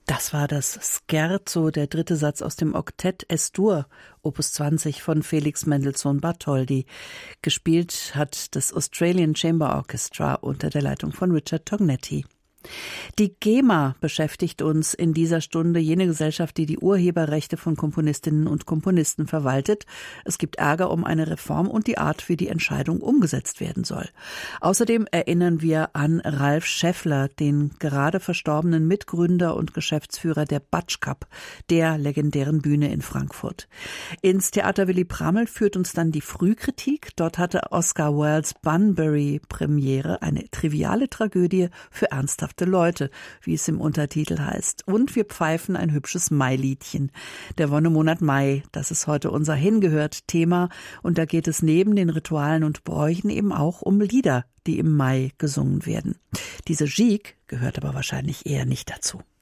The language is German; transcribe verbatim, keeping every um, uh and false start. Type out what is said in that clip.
Das war das Scherzo, der dritte Satz aus dem Oktett Es-Dur, Opus zwanzig von Felix Mendelssohn Bartholdy. Gespielt hat das Australian Chamber Orchestra unter der Leitung von Richard Tognetti. Die GEMA beschäftigt uns in dieser Stunde, jene Gesellschaft, die die Urheberrechte von Komponistinnen und Komponisten verwaltet. Es gibt Ärger um eine Reform und die Art, wie die Entscheidung umgesetzt werden soll. Außerdem erinnern wir an Ralf Schäffler, den gerade verstorbenen Mitgründer und Geschäftsführer der Batschkap, der legendären Bühne in Frankfurt. Ins Theater Willy Prammel führt uns dann die Frühkritik. Dort hatte Oscar Wildes Bunbury Premiere, eine triviale Tragödie für ernsthafte Leute, wie es im Untertitel heißt. Und wir pfeifen ein hübsches Mailiedchen. Der Wonnemonat Mai, das ist heute unser Hingehört-Thema. Und da geht es neben den Ritualen und Bräuchen eben auch um Lieder, die im Mai gesungen werden. Diese Gigue gehört aber wahrscheinlich eher nicht dazu.